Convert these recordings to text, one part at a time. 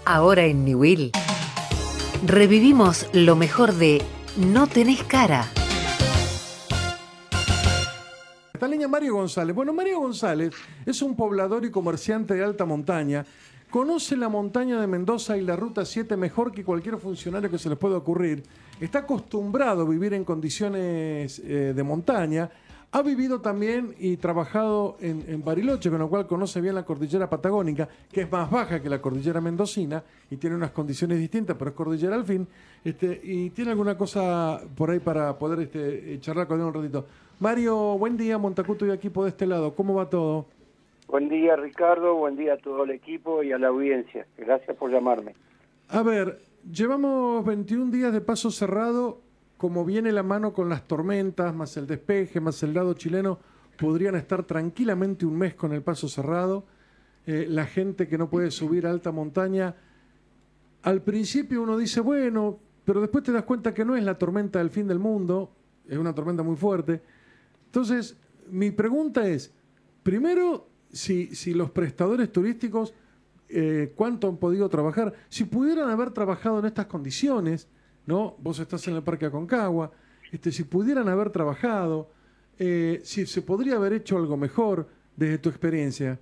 Ahora en Newell revivimos lo mejor de No tenés cara. Está en línea Mario González. Bueno, Mario González es un poblador y comerciante de alta montaña. Conoce la montaña de Mendoza y la Ruta 7 mejor que cualquier funcionario que se les pueda ocurrir. Está acostumbrado a vivir en condiciones de montaña. Ha vivido también y trabajado en Bariloche, con lo cual conoce bien la cordillera patagónica, que es más baja que la cordillera mendocina y tiene unas condiciones distintas, pero es cordillera al fin. Y tiene alguna cosa por ahí para poder charlar con él un ratito. Mario, buen día, Montacuto y equipo de este lado. ¿Cómo va todo? Buen día, Ricardo. Buen día a todo el equipo y a la audiencia. Gracias por llamarme. A ver, llevamos 21 días de paso cerrado. Como viene la mano con las tormentas, más el despeje, más el lado chileno, podrían estar tranquilamente un mes con el paso cerrado. La gente que no puede subir a alta montaña, al principio uno dice, bueno, pero después te das cuenta que no es la tormenta del fin del mundo, es una tormenta muy fuerte. Entonces, mi pregunta es, primero, si los prestadores turísticos, ¿cuánto han podido trabajar? Si pudieran haber trabajado en estas condiciones, ¿no? Vos estás en el Parque Aconcagua, si pudieran haber trabajado, si se podría haber hecho algo mejor desde tu experiencia.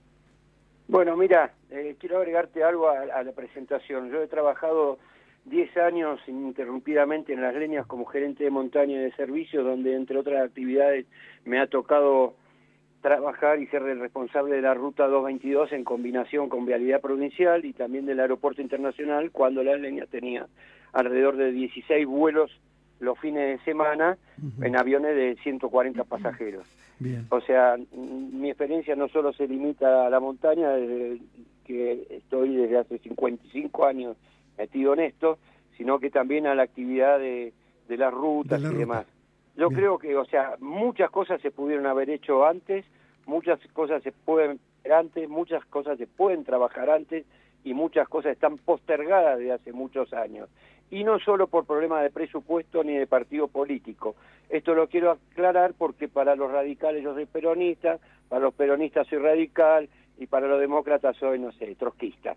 Bueno, mira, quiero agregarte algo a la presentación. Yo he trabajado 10 años ininterrumpidamente en Las Leñas como gerente de montaña y de servicios, donde entre otras actividades me ha tocado trabajar y ser el responsable de la Ruta 222 en combinación con Vialidad Provincial y también del Aeropuerto Internacional, cuando Las Leñas tenía alrededor de 16 vuelos los fines de semana en aviones de 140 pasajeros. Bien. O sea, mi experiencia no solo se limita a la montaña, desde que estoy desde hace 55 años metido en esto, sino que también a la actividad de las rutas y demás. Yo creo que, o sea, muchas cosas se pudieron haber hecho antes, muchas cosas se pueden hacer antes, muchas cosas se pueden trabajar antes y muchas cosas están postergadas desde hace muchos años. Y no solo por problemas de presupuesto ni de partido político. Esto lo quiero aclarar porque para los radicales yo soy peronista, para los peronistas soy radical y para los demócratas soy, no sé, trotskista.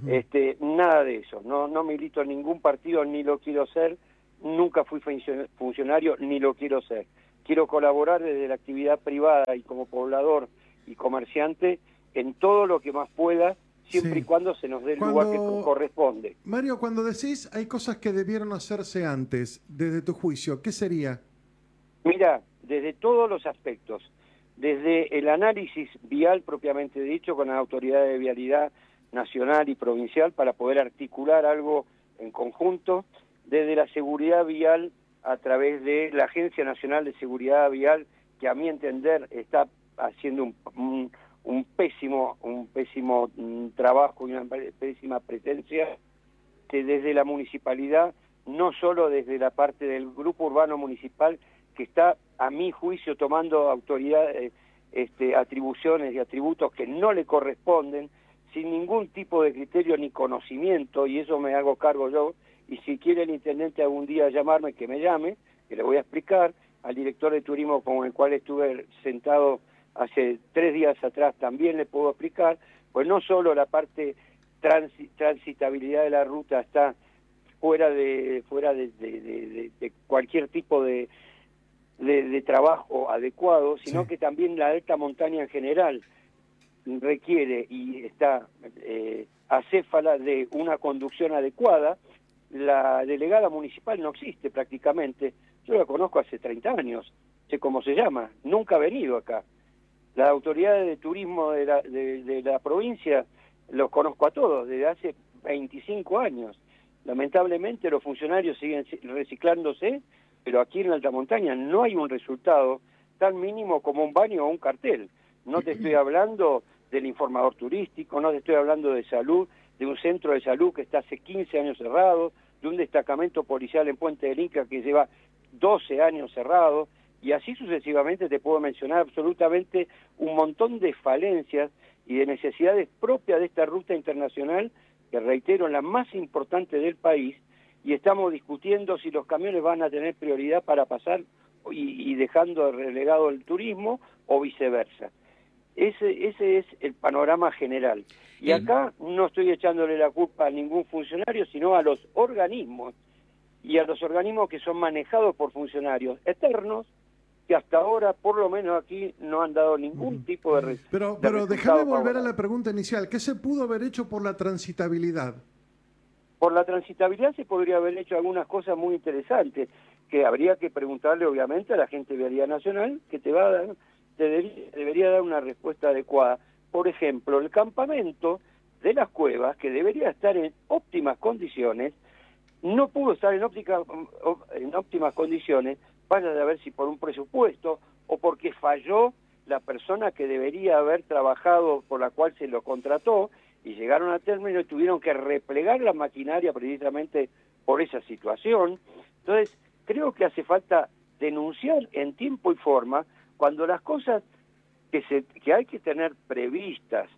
Nada de eso. No milito en ningún partido ni lo quiero ser. Nunca fui funcionario ni lo quiero ser. Quiero colaborar desde la actividad privada y como poblador y comerciante en todo lo que más pueda, siempre y cuando se nos dé el lugar que corresponde. Mario, cuando decís hay cosas que debieron hacerse antes, desde tu juicio, ¿qué sería? Mira, desde todos los aspectos, desde el análisis vial propiamente dicho con las autoridades de vialidad nacional y provincial para poder articular algo en conjunto, desde la seguridad vial a través de la Agencia Nacional de Seguridad Vial, que a mi entender está haciendo un pésimo trabajo y una pésima presencia, desde la municipalidad, no solo desde la parte del grupo urbano municipal, que está, a mi juicio, tomando atribuciones y atributos que no le corresponden, sin ningún tipo de criterio ni conocimiento, y eso me hago cargo yo, y si quiere el intendente algún día llamarme, que me llame, que le voy a explicar, al director de turismo con el cual estuve sentado hace 3 días atrás también le puedo explicar, pues no solo la parte transitabilidad de la ruta está fuera de cualquier tipo de trabajo adecuado, sino que también la alta montaña en general requiere y está acéfala de una conducción adecuada. La delegada municipal no existe prácticamente, yo la conozco hace 30 años, sé cómo se llama, nunca ha venido acá. Las autoridades de turismo de la provincia los conozco a todos desde hace 25 años. Lamentablemente los funcionarios siguen reciclándose, pero aquí en la alta montaña no hay un resultado tan mínimo como un baño o un cartel. No te estoy hablando del informador turístico, no te estoy hablando de salud, de un centro de salud que está hace 15 años cerrado, de un destacamento policial en Puente del Inca que lleva 12 años cerrado, y así sucesivamente te puedo mencionar absolutamente un montón de falencias y de necesidades propias de esta ruta internacional, que reitero, es la más importante del país, y estamos discutiendo si los camiones van a tener prioridad para pasar y dejando relegado el turismo o viceversa. Ese es el panorama general. Y acá no estoy echándole la culpa a ningún funcionario, sino a los organismos, y a los organismos que son manejados por funcionarios eternos, que hasta ahora, por lo menos aquí, no han dado ningún tipo de Pero resultado déjame volver a favorable. la pregunta inicial. ¿Qué se pudo haber hecho por la transitabilidad? Por la transitabilidad se podría haber hecho algunas cosas muy interesantes, que habría que preguntarle obviamente a la gente de Vialidad Nacional, que te debería dar una respuesta adecuada. Por ejemplo, el campamento de las cuevas, que debería estar en óptimas condiciones, no pudo estar en óptimas condiciones, vaya a ver si por un presupuesto o porque falló la persona que debería haber trabajado, por la cual se lo contrató, y llegaron a término y tuvieron que replegar la maquinaria precisamente por esa situación. Entonces, creo que hace falta denunciar en tiempo y forma cuando las cosas que hay que tener previstas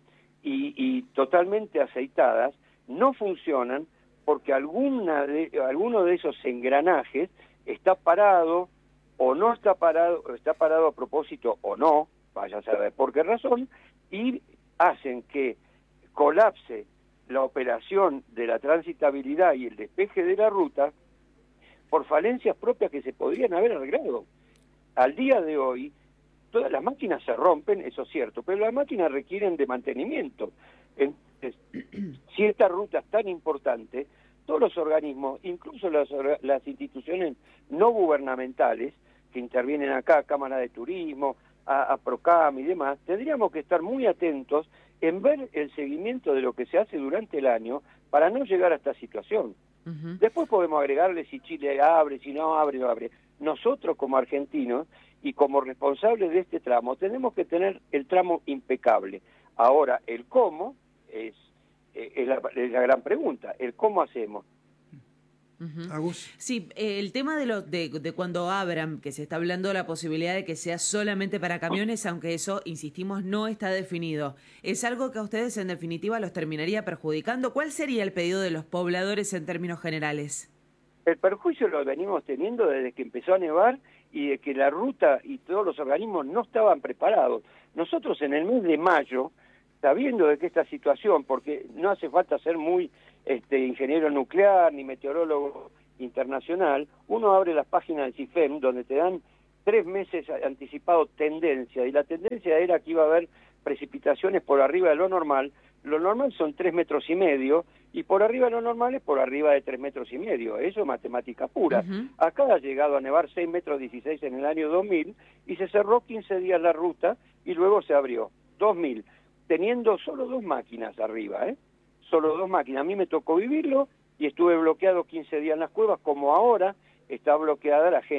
y totalmente aceitadas no funcionan porque alguno de esos engranajes está parado o no está parado, o está parado a propósito o no, vaya a saber por qué razón, y hacen que colapse la operación de la transitabilidad y el despeje de la ruta por falencias propias que se podrían haber arreglado. Al día de hoy, todas las máquinas se rompen, eso es cierto, pero las máquinas requieren de mantenimiento. Entonces, si esta ruta es tan importante, todos los organismos, incluso las instituciones no gubernamentales que intervienen acá, Cámara de Turismo, a Procam y demás, tendríamos que estar muy atentos en ver el seguimiento de lo que se hace durante el año para no llegar a esta situación. Después podemos agregarle si Chile abre, si no abre, no abre. Nosotros como argentinos y como responsables de este tramo tenemos que tener el tramo impecable. Ahora, el cómo es la gran pregunta, el cómo hacemos. Agus. Sí, el tema de cuando abran, que se está hablando de la posibilidad de que sea solamente para camiones, aunque eso, insistimos, no está definido. ¿Es algo que a ustedes en definitiva los terminaría perjudicando? ¿Cuál sería el pedido de los pobladores en términos generales? El perjuicio lo venimos teniendo desde que empezó a nevar y de que la ruta y todos los organismos no estaban preparados. Nosotros en el mes de mayo, sabiendo de que esta situación, porque no hace falta ser muy ingeniero nuclear ni meteorólogo internacional, uno abre las páginas del CIFEM donde te dan 3 meses anticipado tendencia, y la tendencia era que iba a haber precipitaciones por arriba de lo normal son 3,5 metros, y por arriba de lo normal es por arriba de 3,5 metros, eso es matemática pura. Acá ha llegado a nevar 6,16 metros en el año 2000, y se cerró 15 días la ruta, y luego se abrió 2000, teniendo solo 2 máquinas arriba, solo 2 máquinas. A mí me tocó vivirlo y estuve bloqueado 15 días en las cuevas, como ahora está bloqueada la gente.